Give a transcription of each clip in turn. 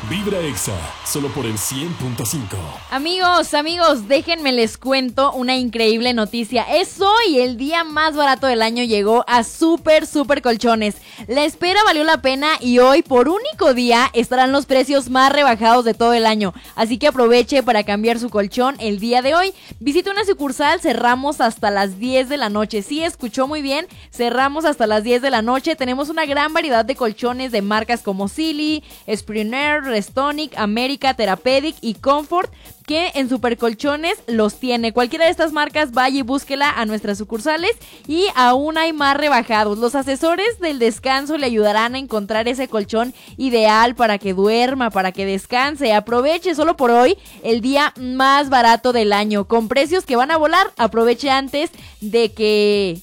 Vibra Exa, solo por el 100.5. Amigos, déjenme les cuento una increíble noticia. Es hoy, el día más barato del año llegó a Super Colchones. La espera valió la pena y hoy, por único día, estarán los precios más rebajados de todo el año. Así que aproveche para cambiar su colchón el día de hoy. Visite una sucursal, cerramos hasta las 10 de la noche. Sí, escuchó muy bien, cerramos hasta las 10 de la noche. Tenemos una gran variedad de colchones de marcas como Silly, Springer, Restonic, América, Therapeutic y Comfort, que en Supercolchones los tiene. Cualquiera de estas marcas, vaya y búsquela a nuestras sucursales y aún hay más rebajados. Los asesores del descanso le ayudarán a encontrar ese colchón ideal para que duerma, para que descanse. Aproveche solo por hoy el día más barato del año, con precios que van a volar. Aproveche antes de que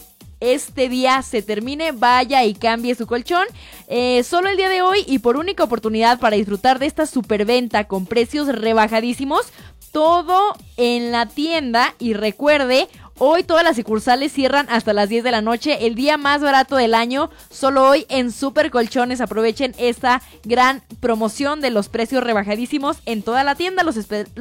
este día se termine, vaya y cambie su colchón. Solo el día de hoy y por única oportunidad para disfrutar de esta superventa con precios rebajadísimos, todo en la tienda. Y recuerde, hoy todas las sucursales cierran hasta las 10 de la noche, el día más barato del año, solo hoy en Supercolchones. Aprovechen esta gran promoción de los precios rebajadísimos en toda la tienda. Los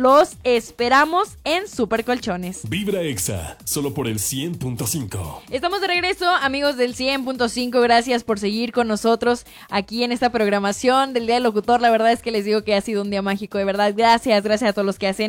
esperamos en Supercolchones. Vibra Exa, solo por el 100.5. Estamos de regreso, amigos del 100.5. Gracias por seguir con nosotros aquí en esta programación del Día del Locutor. La verdad es que les digo que ha sido un día mágico, de verdad. Gracias a todos los que hacen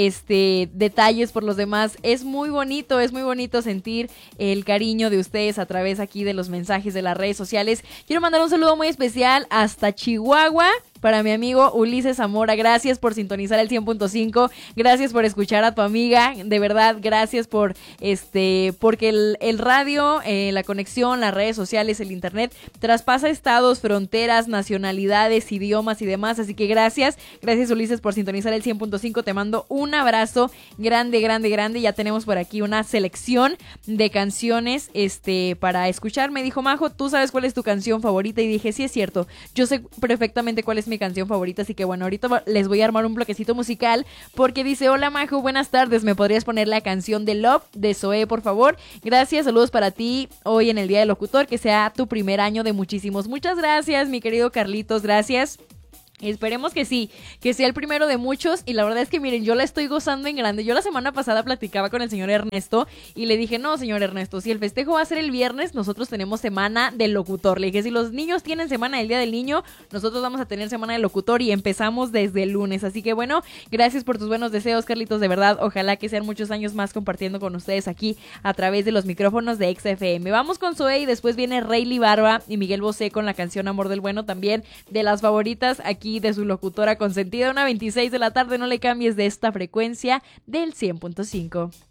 detalles por los demás. Es muy bonito sentir el cariño de ustedes a través aquí de los mensajes de las redes sociales. Quiero mandar un saludo muy especial hasta Chihuahua para mi amigo Ulises Zamora. Gracias por sintonizar el 100.5, gracias por escuchar a tu amiga, de verdad, gracias por porque el radio, la conexión, las redes sociales, el internet traspasa estados, fronteras, nacionalidades, idiomas y demás, así que gracias Ulises por sintonizar el 100.5, te mando un abrazo grande, ya tenemos por aquí una selección de canciones para escuchar. Me dijo Majo, ¿tú sabes cuál es tu canción favorita? Y dije, sí, es cierto, yo sé perfectamente cuál es mi canción favorita, así que bueno, ahorita les voy a armar un bloquecito musical porque dice: hola Majo, buenas tardes, ¿me podrías poner la canción de Love de Zoé, por favor? Gracias, saludos para ti hoy en el Día del Locutor, que sea tu primer año de muchísimos. Muchas gracias, mi querido Carlitos, gracias. Esperemos que sí, que sea el primero de muchos. Y la verdad es que miren, yo la estoy gozando en grande. Yo la semana pasada platicaba con el señor Ernesto y le dije, no señor Ernesto, si el festejo va a ser el viernes, nosotros tenemos semana del locutor. Le dije, si los niños tienen semana del Día del Niño, nosotros vamos a tener semana del locutor y empezamos desde el lunes. Así que bueno, gracias por tus buenos deseos, Carlitos, de verdad. Ojalá que sean muchos años más compartiendo con ustedes aquí a través de los micrófonos de XFM. Vamos con Zoé y después viene Rayleigh Barba y Miguel Bosé con la canción Amor del Bueno, también de las favoritas aquí de su locutora consentida. 1:26 de la tarde, no le cambies de esta frecuencia del 100.5.